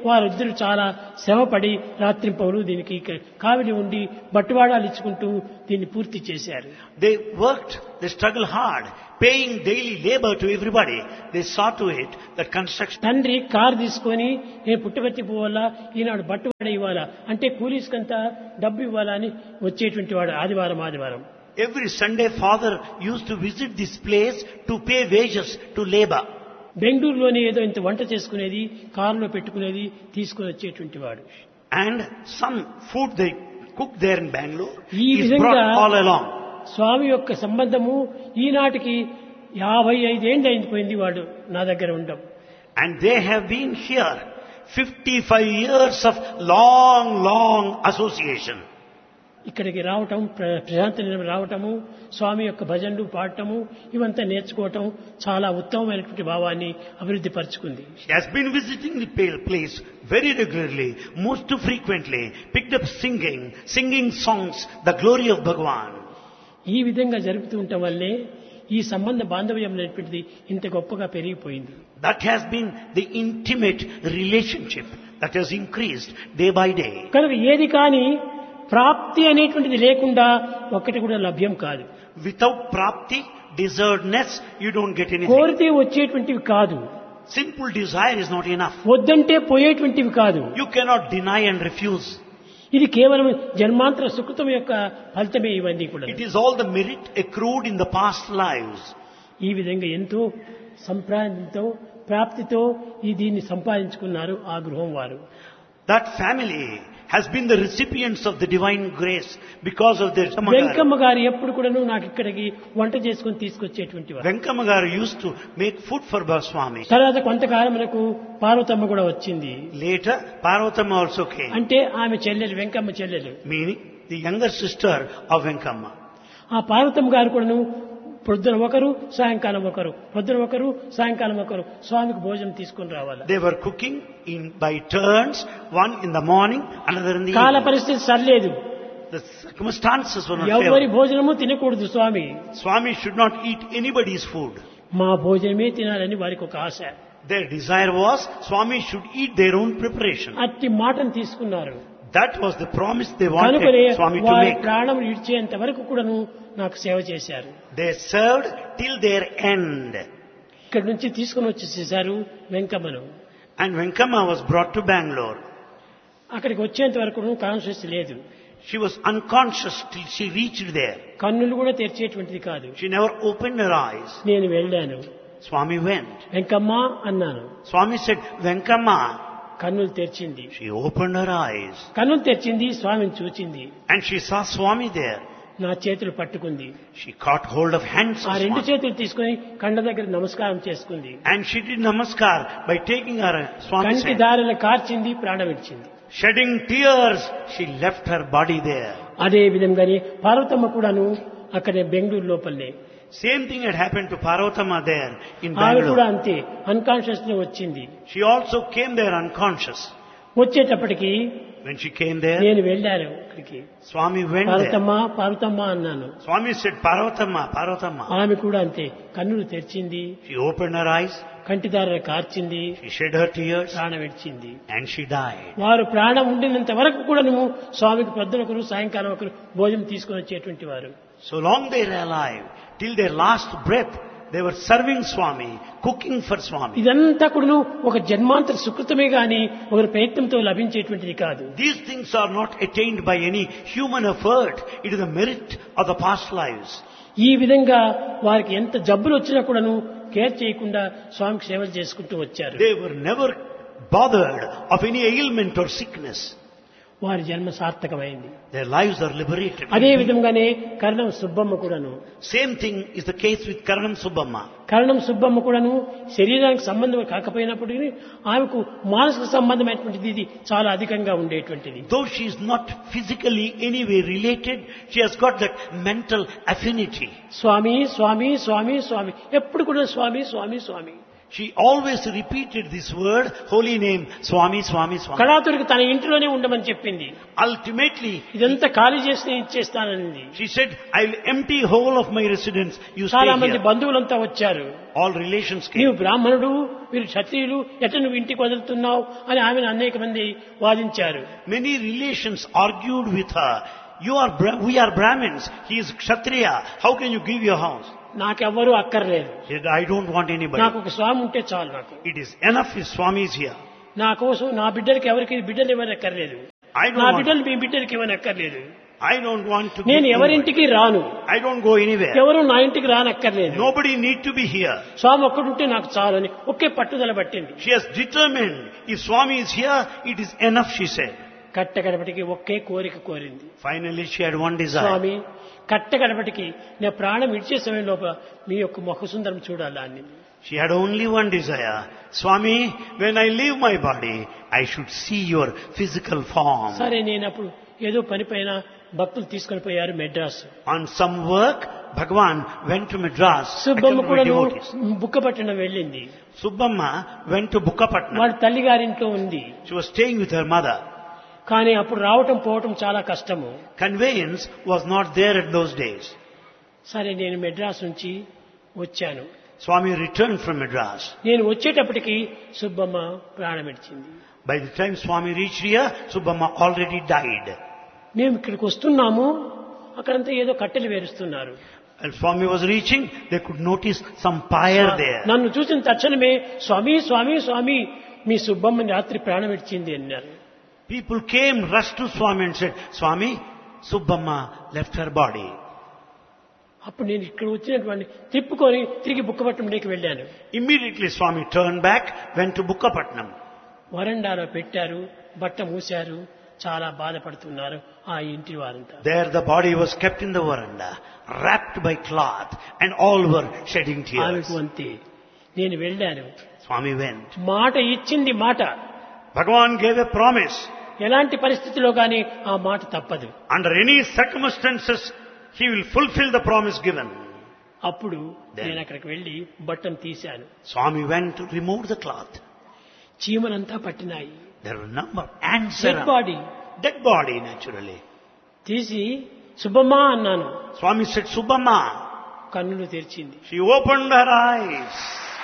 వారిద్దరు చాలా శ్రమపడి రాత్రింపవలు దీనికి కావిలి ఉండి బట్టువాడాలు ఇచ్చుకుంటూ దీన్ని పూర్తి చేశారు. They worked, they struggled hard, paying daily labor to everybody. They saw to it that construction. తండ్రి కారు తీసుకొని నేను పుట్టపర్తి పోవాలా, ఈనాడు బట్టువాడ ఇవ్వాలా అంటే కూలీస్కంతా డబ్బు ఇవ్వాలా అని వచ్చేటువంటి వాడు ఆదివారం. Every Sunday father used to visit this place to pay wages to labor. బెంగళూరులోనే ఏదో ఇంత వంట చేసుకునేది, కారులో పెట్టుకునేది, తీసుకుని వచ్చేటువంటి వాడు. And some food they cooked there in Bangalore ఈ is విధంగా brought all along. స్వామి యొక్క సంబంధము ఈనాటికి 55 ఏళ్ళు అయిపోయింది వాడు నా దగ్గర ఉండడం. And they have been here 55 years of long association. ఇక్కడికి రావటం, ప్రశాంత నిలయం రావటము, స్వామి యొక్క భజనలు పాడటము ఇవంతా నేర్చుకోవటం చాలా ఉత్తమమైనటువంటి భావాన్ని అభివృద్ధి పరుచుకుంది. She has been visiting the place very regularly, most frequently, picked up singing songs, the glory of Bhagavan. ఈ విధంగా జరుగుతూ ఉండటం వల్లే ఈ సంబంధ బాంధవ్యం అనేటువంటిది ఇంత గొప్పగా పెరిగిపోయింది. That has been the intimate relationship that has increased day by day. కనుక ఏది కానీ ప్రాప్తి అనేటువంటిది లేకుండా ఒక్కటి కూడా లభ్యం కాదు. Without prapti, deservedness, you don't get anything. కోరితే వచ్చేటువంటివి కాదు. Simple desire is not enough. వద్దంటే పోయేటువంటివి కాదు. You cannot deny and refuse. ఇది కేవలం జన్మాంతర సుకృతం యొక్క ఫలితమే ఇవన్నీ కూడా. It is all the merit accrued in the past lives. ఈ విధంగా ఎంతో సంప్రాంతంతో ప్రాప్తితో ఈ దీన్ని సంపాదించుకున్నారు ఆ గృహం వారు. That family has been the recipients of the divine grace because of their Venkamma గారు ఎప్పుడు కూడా నాకు ఇక్కడికి వంట చేసుకుని తీసుకొచ్చేటువంటి వారు. Venkama garu used to make food for Swami. తర్వాత కొంతకాలం మనకు పార్వతమ్మ కూడా వచ్చింది. Later, Parvatama also came. అంటే ఆమె చెల్లెలు, వెంకమ్మ చెల్లెలు. Meaning the younger sister of Venkama. ఆ పార్వతమ్మ గారు కూడాను పొద్దున ఒకరు, సాయంకాలం ఒకరు, పొద్దున ఒకరు, సాయంకాలం ఒకరు స్వామికి భోజనం తీసుకుని రావాలి. They were cooking by turns, one in the morning, another in the కాల evening. పరిస్థితి సరిలేదు. The circumstances were not ఎవరి favorable. భోజనము తినకూడదు స్వామి. Swami should not eat anybody's food. మా భోజనమే తినాలని వారికి ఒక ఆశ. Their desire was Swami should eat their own preparation. అట్టి మాటను తీసుకున్నారు. That was the promise they కనుకనే wanted Swami to వారి make. ప్రాణం ఇడ్చేంత వరకు కూడాను నాకు సేవ చేశారు. They served till their end. ఇక్కడి నుంచి తీసుకుని వచ్చేసేసారు వెంకమ్మను. And Venkama was brought to Bangalore. అక్కడికి వచ్చేంత వరకు కాన్షియస్ లేదు. She was unconscious till she reached there. కన్నులు కూడా తెరిచేటువంటిది కాదు. She never opened her eyes. నేను వెళ్ళాను. Swami went. వెంకమ్మ అన్నాను. Swami said, Venkama. కన్నులు తెరిచింది. She opened her eyes. కన్నులు తెరిచింది, స్వామిని చూచింది. And she saw Swami there. నా చేతులు పట్టుకుంది. She caught hold of hands ఆ of రెండు Swami. చేతులు తీసుకుని కండ దగ్గర నమస్కారం చేసుకుంది. And she did namaskar by taking her Swami's కంటి hand. దారిలో కార్చింది, ప్రాణం విడిచింది. Shedding tears, she left her body there. అదే విధంగానే పార్వతమ్మ కూడాను అక్కడే బెంగళూరు లోపలనే. Same thing had happened to Parvatama there in ఆమె కూడా Bangalore. అంతే అన్కాన్షియస్ లో వచ్చింది. She also came there unconscious. వచ్చేటప్పటికి When she came there, నేను వెళ్ళాను అక్కడికి. Swami went there. పార్వతమ్మ అన్నాను. Swami said, Parvatama. ఆమె కూడా అంతే కన్నులు తెరిచింది, She opened her eyes, కంటిదార కార్చింది, she shed her tears, ప్రాణం విడిచింది. and she died. వారు ప్రాణం ఉండినంత వరకు కూడా నువ్వు స్వామికి పొద్దున ఒకరు, సాయంకాలం ఒకరు భోజనం తీసుకొని వచ్చేటువంటి వారు. So long they were alive, till their last breath, they were serving Swami, cooking for Swami. ఇదంతా కూడా ఒక జన్మాంతర సుకృతమే గాని ఒకరి ప్రయత్నంతో లభించేటువంటిది కాదు. These things are not attained by any human effort. It is the merit of the past lives. ఈ విధంగా వారికి ఎంత జబ్బులు వచ్చినా కూడాను కేర్ చేయకుండా స్వామికి సేవలు చేసుకుంటూ వచ్చారు. They were never bothered of any ailment or sickness. వారి జన్మ సార్థకమైంది. Their lives are liberated. అదే విధంగానే కరణం సుబ్బమ్మ కూడాను. Same thing is the case with Karanam Subbamma. కరణం సుబ్బమ్మ కూడాను శరీరానికి సంబంధం కాకపోయినప్పటికీ ఆమెకు మానసిక సంబంధమైనటువంటిది ఇది చాలా అధికంగా ఉండేటువంటిది. Though she is not physically anyway related, she has got that mental affinity. స్వామి స్వామి స్వామి స్వామి ఎప్పుడు కూడా స్వామి స్వామి స్వామి. She always repeated this word, holy name, Swami, Swami, Swami. కళాతుడికి తన ఇంటిలోనే ఉండమని చెప్పింది. Ultimately, ఇదంతా ఖాళీ చేసి ఇచ్చేస్తానని. she said, I'll empty whole of my residence. You stay చాలా మంది here. బంధువులంతా వచ్చారు. All relations నీవు came. బ్రాహ్మణుడు, వీరు క్షత్రియులు, ఎట్లా నువ్వు ఇంటికి వదులుతున్నావు అని ఆమెను అనేక మంది వాదించారు. Many relations argued with her. We are Brahmins. He is Kshatriya. How can you give your house? నాకెవ్వరూ అక్కర్లేదు. She said, I don't want anybody. నాకు ఒక స్వామి ఉంటే చాలు నాకు. It is enough if Swami is here. నా కోసం నా బిడ్డలకి ఎవరికి బిడ్డలు ఇవ్వని అక్కర్లేదు. I don't నా want, బిడ్డలు మీ బిడ్డలకి ఇవ్వని అక్కర్లేదు. I don't want to నేను give ఎవరింటికి రాను. I don't go anywhere. ఎవరు నా ఇంటికి రానక్కర్లేదు. Nobody need to be here. స్వామి ఒక్కడుంటే నాకు చాలు అని ఒకే పట్టుదల పట్టింది. She has determined, if Swami is here, it is enough, she said. కట్టగడపటికి ఒకే కోరిక కోరింది. Finally, she had one desire. స్వామి కట్టగడపటికి నేను ప్రాణం ఇచ్చే సమయం లోపల మీ యొక్క ముఖ సుందరం చూడాలా అని. She had only one desire. Swami, when I leave my body, I should see your physical form. సరే నేను అప్పుడు ఏదో పని పైన భక్తులు తీసుకొని పోయారు Madras. On some work, Bhagavan went to Madras. Subbamma accompanied కూడా by devotees. బుక్కపట్నం వెళ్ళింది. Subbamma went to Bukkapatnam. వాడి తల్లి గారింట్లో ఉంది. She was staying with her mother. కానీ అప్పుడు రావటం పోవటం చాలా కష్టము. Conveyance was not there in those days. సరే నేను మెడ్రాస్ నుంచి వచ్చాను. Swami returned from Madras. నేను వచ్చేటప్పటికి సుబ్బమ్మ ప్రాణం విడిచింది. By the time Swami reached here, Subbamma already died. మేము ఇక్కడికి వస్తున్నాము, అక్కడంతా ఏదో కట్టెలు వేరుస్తున్నారు. As Swami was reaching, they could notice some pyre there. నన్ను చూసిన తక్షణమే స్వామి స్వామి స్వామి మీ సుబ్బమ్మని రాత్రి ప్రాణం విడిచింది అన్నారు. People came, rushed to Swami and said, Swami, Subbamma left her body. అప్పుడు నేను ఇక్కడ వచ్చినటువంటి తిప్పుకొని తిరిగి బుక్కపట్నంలోకి వెళ్ళాను. Immediately Swami turned back, went to Bukkapatnam. వరండాలో పెట్టారు, బట్ట మూశారు, చాలా బాధపడుతున్నారు ఆ ఇంటి వారంతా. There the body was kept in the veranda, wrapped by cloth, and all were shedding tears. ఆమెకు అంతే. నేను వెళ్ళాను. Swami went. మాట ఇచ్చింది మాట. Bhagavan gave a promise. ఎలాంటి పరిస్థితిలో గాని ఆ మాట తప్పదు. Under any circumstances, he will fulfill the promise given. అప్పుడు నేను అక్కడికి వెళ్ళి బట్టను తీశాను. Swami went to remove the cloth. చీమలంతా పట్టినాయి. There were a number of ants dead around. Body Dead body, naturally. తీసి సుబ్బమ్మ అన్నాను. Swami said, Subbamma. కన్నులు తెరిచింది. She opened her eyes.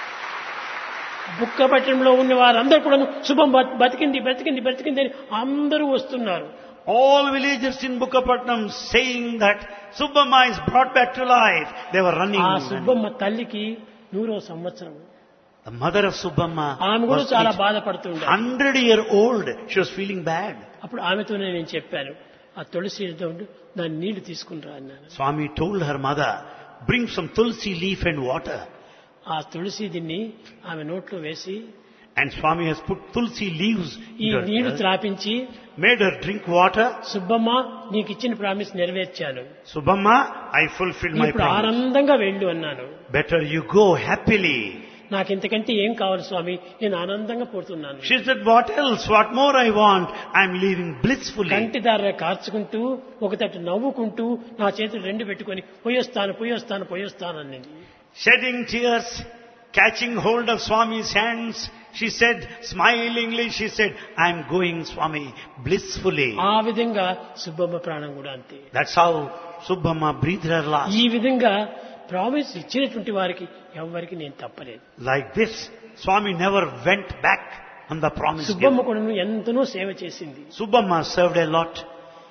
బుక్కపట్నంలో ఉన్న వారందరూ కూడా శుభం బతికింది బతికింది బతికింది అని అందరూ వస్తున్నారు. All villagers in Bukkapatnam saying that Subbamma is brought back to life. They were running. ఆ సుబ్బమ్మ తల్లికి 100వ సంవత్సరం. The mother of Subbamma ఆమె కూడా was చాలా బాధపడుతుండే. 100-year-old. She was feeling bad. అప్పుడు ఆమెతోనే నేను చెప్పాను, ఆ తులసి దాని నీళ్లు తీసుకునిరా అన్నాను. Swami told her mother, bring some tulsi leaf and water. ఆ తులసి దీన్ని ఆమె నోట్లో వేసి, And Swami has put tulsi leaves ఈ in her నీళ్లు ear, త్రాపించి, made her drink water. Subbamma నీకు ఇచ్చిన promise నెరవేర్చాను, Subbamma, I fulfilled my ఇప్పుడు promise. ఆనందంగా వెళ్ళు అన్నాను. Better you go happily. నాకు ఇంతకంటే ఏం కావాలి స్వామి, నేను ఆనందంగా పోతున్నాను. She said, what else? What more I want? I'm leaving blissfully. కంటి దార కార్చుకుంటూ ఒకతట్టు నవ్వుకుంటూ నా చేతులు రెండు పెట్టుకొని పోయొస్తాను పోయొస్తాను పోయొస్తాను అన్నది. Shedding tears, catching hold of Swami's hands, she said, smilingly, she said, I'm going, Swami, blissfully. ఆ విధంగా సుబ్బమ్మ ప్రాణం కూడా అంతే. That's how Subbamma breathed her last. ఈ విధంగా ప్రామిస్ ఇచ్చినటువంటి వారికి ఎవరికి నేను తప్పలేదు. Like this, Swami never went back on the promise Subbamma given. కూడా ఎంతనో సేవ చేసింది. Subbamma served a lot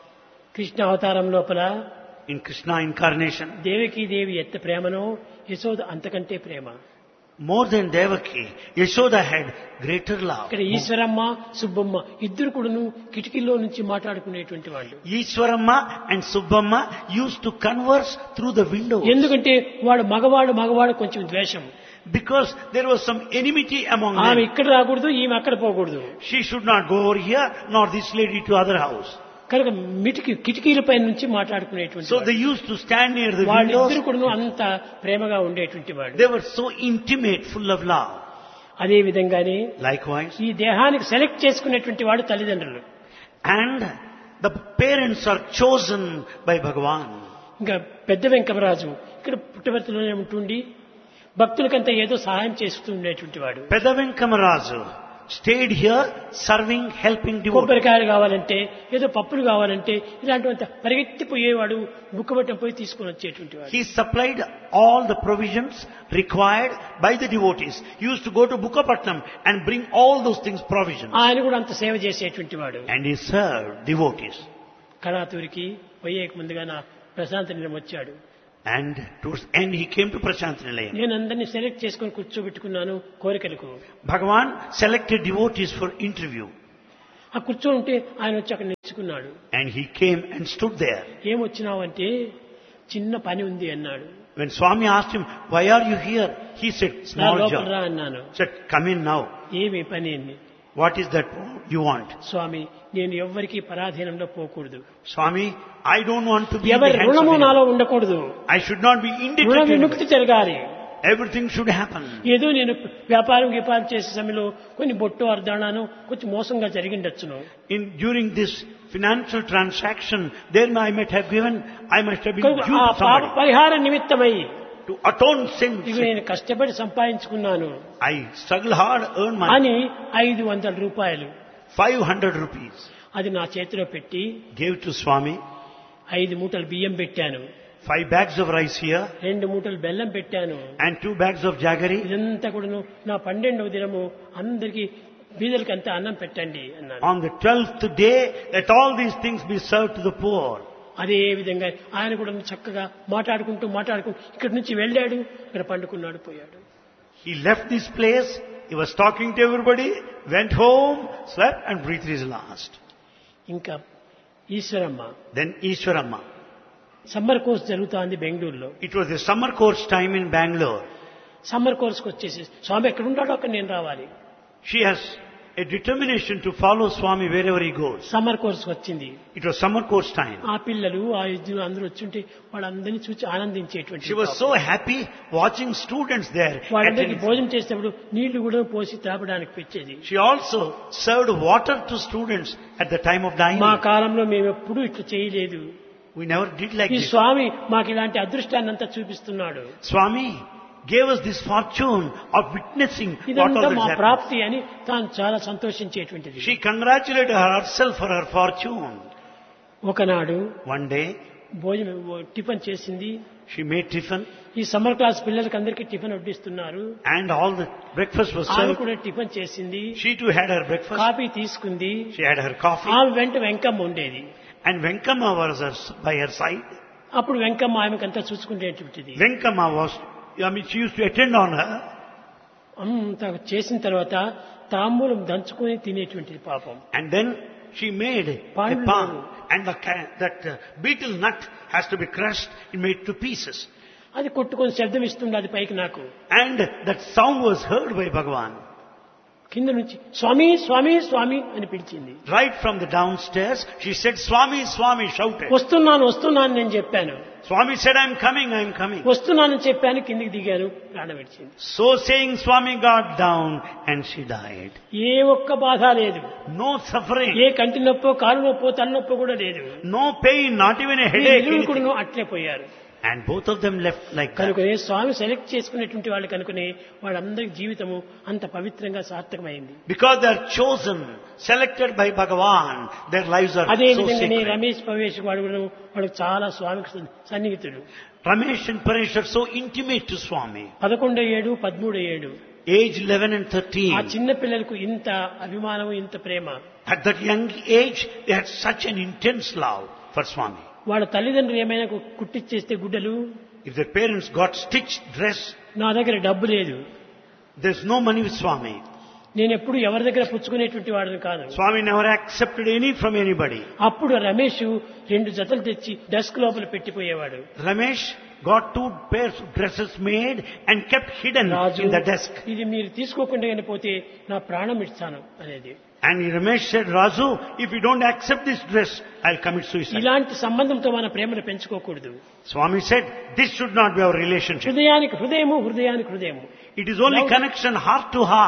Krishna అవతారం లోపల in Krishna incarnation. దేవకీ దేవి ఎంత ప్రేమనో యశోద అంతకంటే ప్రేమ. More than Devaki, Yashoda had greater love. ఇక్కడ ఈశ్వరమ్మ సుబ్బమ్మ ఇద్దరు కూడాను కిటికీలో నుంచి మాట్లాడుకునేటువంటి వాళ్ళు. Ishwaramma and Subbamma used to converse through the window. ఎందుకంటే వాడు మగవాడు కొంచెం ద్వేషం. Because there was some enmity among ఆమె them. ఇక్కడ రాకూడదు, ఈమె అక్కడ పోకూడదు. She should not go over here, nor this lady to other house. కనుక కిటికీలపై నుంచి మాట్లాడుకునేటువంటి So they used to stand near the వాళ్ళిద్దరు windows. కూడా అంత ప్రేమగా ఉండేటువంటి వాడు. They were so intimate, full of love. అదే విధంగానే Likewise. ఈ దేహానికి సెలెక్ట్ చేసుకునేటువంటి వాడు తల్లిదండ్రులు. And the parents are chosen by Bhagavan. ఇంకా పెద్ద వెంకమరాజు ఇక్కడ పుట్టవర్తిలోనే ఉంటుండి భక్తులకంతా ఏదో సహాయం చేస్తూ ఉండేటువంటి వాడు. Peda Venkamarazu stayed here serving, helping devotees. కొబ్బరికాయలు కావాలంటే ఏదో పప్పులు కావాలంటే ఇలాంటివంతా పరిగెత్తిపోయేవాడు, బుక్కబట్టం పోయి తీసుకొని వచ్చేటువంటి వాడు. He supplied all the provisions required by the devotees. He used to go to Bukkapatnam and bring all those things, provisions. ఆయన కూడా అంత సేవ చేసేటువంటి వాడు. And he served devotees. కళాతూరికి పోయేక ముందుగా నా ప్రశాంత నిలయం వచ్చాడు. And towards the end he came to Prashant Nilayam. నేను అందరినీ సెలెక్ట్ చేసుకొని కూర్చోబెట్టుకున్నాను కోరికలకు. Bhagavan selected devotees for interview. ఆ కూర్చొని ఉంటే ఆయన వచ్చి అక్కడ నిల్చుకున్నాడు. And he came and stood there. ఏమొచ్చినావంటే చిన్న పని ఉంది అన్నాడు. When Swami asked him, why are you here? He said, నా small లోపల రా job. అన్నాను. Said, come in now. ఏమి పని అని. What is that you want? స్వామి, నేను ఎవ్వరికీ పరాధీనంలో పోకూడదు. Swami, I don't want to be in the ఎవరి hands రుణము of నాలో anyone. ఉండకూడదు. I should not be రుణ indebted. విముక్తి జరగాలి. Everything should happen. ఏదో నేను వ్యాపారం చేసే సమయంలో కొన్ని బొట్టు అర్ధానాను కొంచెం మోసంగా జరిగిండొచ్చును. During this financial transaction, there I might have been due ఆ to పాప somebody. పరిహార నిమిత్తమై To atone sins, ఇవి నేను కష్టపడి సంపాదించుకున్నాను I struggle hard, earn money. అని 500 రూపాయలు 500 rupees. అది నా చేతిలో పెట్టి Gave to Swami. 5 మూటలు బియ్యం పెట్టాను, 5 bags of rice here 2 మూటలు బెల్లం పెట్టాను. and 2 bags of jaggery. ఇదంతా కూడాను నా 12వ దినము అందరికీ బీదలకి అంతా అన్నం పెట్టండి అన్నాను. On the 12th day, let all these things be served to the poor. అదే విధంగా ఆయన కూడా చక్కగా మాట్లాడుకుంటూ ఇక్కడి నుంచి వెళ్ళాడు, ఇక్కడ పండుకున్నాడు, పోయాడు. He left this place, he was talking to everybody, went home, slept and breathed his last. ఇంకా Eshwaramma Then Ishwaramma. Summer course జరుగుతోంది బెంగళూరులో. It was the summer course time in Bangalore. Summer కోర్స్కి వచ్చేసి స్వామి ఎక్కడ ఉంటాడో అక్కడ నేను రావాలి. She has a determination to follow Swami wherever he goes. Summer కోర్స్కి వచ్చింది. It was summer course time. ఆ పిల్లలు ఆ యుద్ధులు అందరూ వచ్చుంటే వాళ్ళందరినీ చూసి ఆనందించేటువంటి. She was so happy watching students there. వాళ్ళందరికీ భోజనం చేసేటప్పుడు నీళ్లు కూడా పోసి తాపడానికి పెట్టేది. She also served water to students at the time of dining. మా కాలంలో మేము ఎప్పుడూ ఇట్లా చేయలేదు. We never did like ఈ this. స్వామి మాకు ఇలాంటి అదృష్టాన్ని అంతా చూపిస్తున్నాడు. Swami gave us this fortune of witnessing what ఇదంతా all this మా happened. ప్రాప్తి అని తాను చాలా సంతోషించేటువంటిది. She congratulated herself for her fortune. ఒకనాడు One day, భోజనం టిఫిన్ చేసింది. she made tiffin ఈ సమ్మర్ క్లాస్ పిల్లలకి అందరికీ tiffin వడ్డిస్తున్నారు. and all the breakfast was ఆమె served. కూడా టిఫిన్ చేసింది, She too had her breakfast. Coffee తీసుకుంది. She had her coffee. ఆమె వెంట వెంకమ్మ ఉండేది. And Venkama was by her side. అప్పుడు Venkamma ఆమెకంతా చూసుకునేటువంటిది. Venkama she used to attend on her. అంత చేసిన తర్వాత తాంబూలం దంచుకొని తినేటువంటిది పాపం. And then she made a Pandu. palm. And that beetle nut has to be crushed and made to pieces. అది కొట్టుకొని శబ్దం ఇస్తుంది, అది పైకి నాకు. And that sound was heard by Bhagavan. కింద నుంచి స్వామి స్వామి స్వామి అని పిలిచింది. Right from the downstairs, she said, Swami, Swami, shouted. వస్తున్నాను నేను చెప్పాను. Swami said, I'm coming. వస్తున్నానని చెప్పాను, కిందికి దిగాను, ప్రాణం విడిచింది. So saying, Swami got down and she died. ఏ ఒక్క బాధ లేదు, No suffering, ఏ కంటి నొప్పో కాలు నొప్పో తలనొప్పో కూడా లేదు. no pain, not even a headache. ఇరువురు anything. కూడా అట్లే పోయారు. And both of them left like that. కనుకనే స్వామి సెలెక్ట్ చేసుకునేటువంటి వాళ్ళు కనుకనే వాళ్ళందరి జీవితము అంత పవిత్రంగా సార్థకమైంది. Because they are chosen, selected by Bhagavan, their lives are అదే so విధంగానే sacred. రమేష్ పవేష్ వాడు చాలా స్వామికి సన్నిహితుడు. Ramesh and Paresh are so intimate to Swami. 11 ఏడు 13 ఏడు Age 11 and ఆ 13. చిన్న పిల్లలకు ఇంత అభిమానం, ఇంత ప్రేమ. At that young age, they had such an intense love for Swami. వాళ్ళ తల్లిదండ్రులు ఏమైనా కుట్టిచ్చేస్తే గుడ్డలు, If their parents got stitched dress, నా దగ్గర డబ్బు లేదు, there's no money with Swami. నేను ఎప్పుడు ఎవరి దగ్గర పుచ్చుకునేటువంటి వాడిని కాదు. Swami never accepted any from anybody. అప్పుడు రమేష్ 2 జతలు తెచ్చి డెస్క్ లోపల పెట్టిపోయేవాడు. Ramesh got 2 pairs of dresses made and kept hidden Raju, in the desk. ఇది మీరు తీసుకోకుండా పోతే నా ప్రాణం ఇస్తాను అనేది. And Ramesh said, Raju, if you don't accept this dress, I'll commit suicide. ఇలాంటి సంబంధంతో మన ప్రేమను పెంచుకోకూడదు. Swami said, this should not be our relationship. హృదయానికి హృదయము, హృదయానికి హృదయము. It is only connection heart to heart.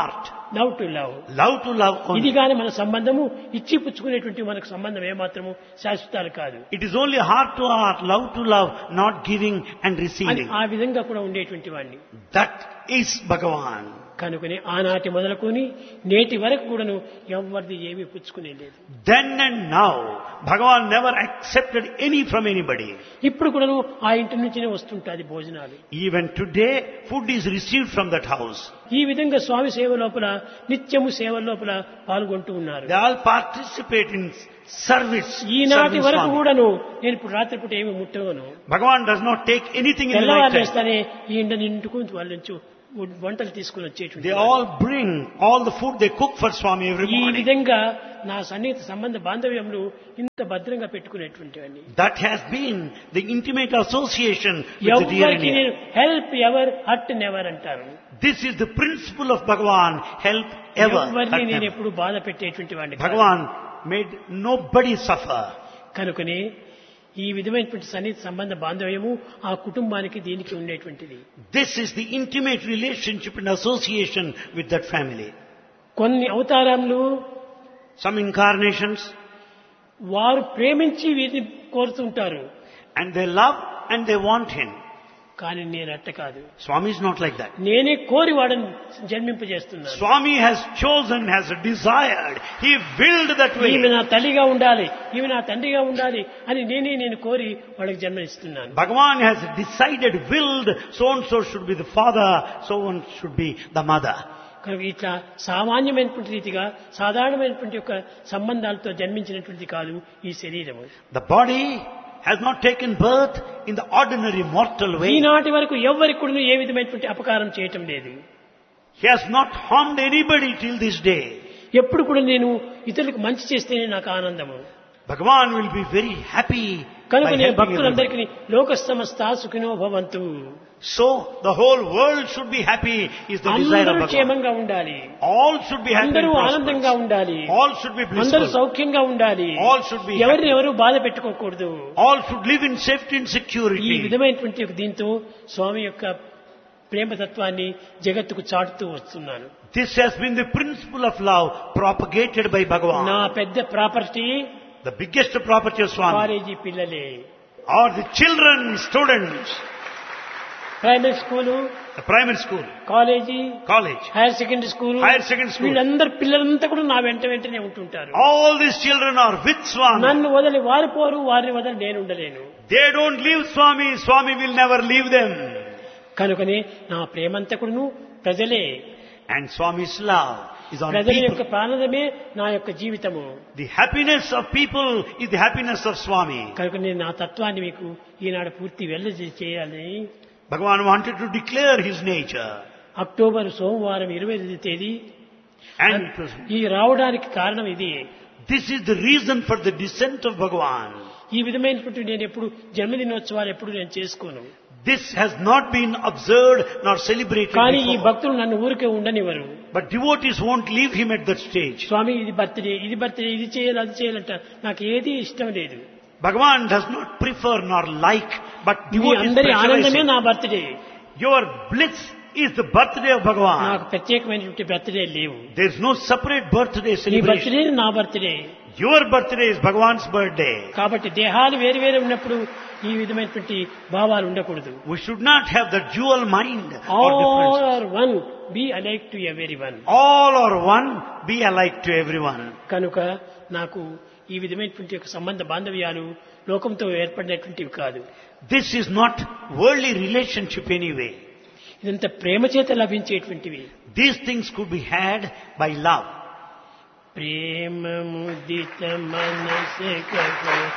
Love to love. Love to love only. ఇది కానీ మన సంబంధము ఇచ్చి పుచ్చుకునేటువంటి మనకు సంబంధం ఏమాత్రము శాశ్వతాలు కాదు It is only heart to heart, love to love, not giving and అని receiving. ఆ విధంగా కూడా ఉండేటువంటి వాడిని. That is Bhagavan. కనుకని ఆనాటి మొదలుకొని నేటి వరకు కూడాను ఎవరిది ఏమీ పుచ్చుకునే లేదు. Then and now, Bhagavan never accepted any from anybody. ఇప్పుడు కూడాను ఆ ఇంటి నుంచినే వస్తుంటాది భోజనాలు. Even today, food is received from that house. ఈ విధంగా స్వామి సేవ లోపల నిత్యము సేవ లోపల పాల్గొంటూ ఉన్నారు. They all participate in service. ఈనాటి serving వరకు Swami. కూడాను నేను ఇప్పుడు రాత్రిపూట ఏమి ముట్టవను. Bhagavan does not take anything in the night తెల్లవారు time. వేస్తానే ఈ ఇంట నిండుకు వాళ్ళ నుంచి వంటలు తీసుకుని వచ్చేటువంటి They all bring all the food they cook for Swami every ఈ morning. విధంగా నా సన్నిహిత సంబంధ బాంధవ్యంలో ఇంత భద్రంగా పెట్టుకునేటువంటివన్నీ. That has been the intimate association with the dear and ఎవరికి near. నేను హెల్ప్ ఎవర్ హర్ట్ నెవర్ అంటారు. This is the principle of Bhagavan, help ever. ఎవరిని hurt నేను never. ఎప్పుడు బాధ పెట్టేటువంటి వాడిని కాదు. Bhagavan made nobody suffer. కనుకనే ఈ విధమైనటువంటి సన్నిహిత సంబంధ బాంధవ్యము ఆ కుటుంబానికి దీనికి ఉండేటువంటిది. This is the intimate relationship and association with that family. కొన్ని అవతారాలు Some incarnations, వారు ప్రేమించి వీరిని కోరుతుంటారు. and they love and they want him. కానీ నేను అట్ట కాదు. Swami is not like that. నేనే కోరి వాడని జన్మింపజేస్తున్నాను. Swami has chosen, has desired. He willed that way. ఈమె నా తల్లిగా ఉండాలి, ఈమె నా తండ్రిగా ఉండాలి అని నేను కోరి వాళ్ళకి జన్మనిస్తున్నాను. Bhagavan has decided, willed, so and so should be the father, so and should be the mother. కనుక ఇట్లా సామాన్యమైనటువంటి రీతిగా సాధారణమైనటువంటి యొక్క సంబంధాలతో జన్మించినటువంటి కాదు ఈ శరీరము. The body has not taken birth in the ordinary mortal way. ఈనాటి వరకు ఎవరికి కూడా ఏ విధమైనటువంటి అపకారం చేయటం లేదు. He has not harmed anybody till this day. ఎప్పుడు కూడా నేను ఇతరులకు మంచి చేస్తేనే నాకు ఆనందము. Bhagavan will be very happy by కనుక నేను helping భక్తులందరికీ everybody. లోక సమస్త సుఖినో భవంతు, So the whole world should be happy is the desire of అందరూ Bhagavan. క్షేమంగా ఉండాలి, All should be happy and అందరూ ఆనందంగా prosperous. ఉండాలి, All should be అందరూ blissful. సౌఖ్యంగా ఉండాలి, All should be ఎవరిని happy. ఎవరు బాధ పెట్టుకోకూడదు. All should live in safety and ఈ security. విధమైనటువంటి ఒక దీంతో స్వామి యొక్క ప్రేమతత్వాన్ని జగత్తుకు చాటుతూ వస్తున్నాను. This has been the principle of love propagated by నా Bhagavan. పెద్ద property The biggest property of Swami college పిల్లలే, are the children, students, primary school, the primary school, college, college, hire secondary school, higher secondary school. వీళ్ళందరూ పిల్లలంతా కూడా నా వెంటనే ఉంటుంటారు. All these children are with Swami. నన్ను వదిలి వారు పోరు, వారిని వదిలి నేను ఉండలేను. They don't leave Swami. Swami will never leave them. కనుకనే నా ప్రేమంతా కూడాను ప్రజలే. And Swami's love is on ప్రజల యొక్క people. ప్రాణమే నా యొక్క జీవితము. The happiness of people is the happiness of Swami. కనుక నేను నా తత్వాన్ని మీకు ఈనాడు పూర్తి చేయాలని Bhagavan wanted to declare his nature. October సోమవారం 25వ తేదీ And it was, ఈ రావడానికి కారణం ఇది. this is the reason for the descent of Bhagavan. ఈ విధమైనటువంటి నేను ఎప్పుడు జన్మదినోత్సవాలు ఎప్పుడు నేను చేసుకోను. This has not been observed nor celebrated కానీ ఈ before. భక్తులు నన్ను ఊరికే ఉండనివ్వరు. But devotees won't leave him at that stage. స్వామి ఇది బర్త్డే, ఇది బర్త్డే, ఇది చేయాలి, అది చేయాలంట. నాకు ఏది ఇష్టం లేదు. Bhagavan does not prefer nor like, but me devotees అందరి ఆనందమే specialize. నా birthday. Your bliss is the birthday of Bhagavan. నాకు ప్రత్యేకమైనటువంటి బర్త్డే లేవు. There is no separate birthday నీ celebration. బర్త్డే నా birthday. Your birthday is Bhagavan's birthday. కాబట్టి దేహాలు వేరు వేరు ఉన్నప్పుడు ఈ విధమైనటువంటి భావాలు ఉండకూడదు. We should not have the dual mind or all difference. Are one, be alike to everyone. All are one, be alike to everyone. కనుక నాకు ఈ విధమైనటువంటి ఒక సంబంధ బాంధవ్యాలు లోకంతో ఏర్పడినటువంటివి కాదు. This is not worldly relationship anyway. ఇదంతా ప్రేమ చేత లభించేటువంటివి. These things could be had by love. ప్రేమ ముదిత మనస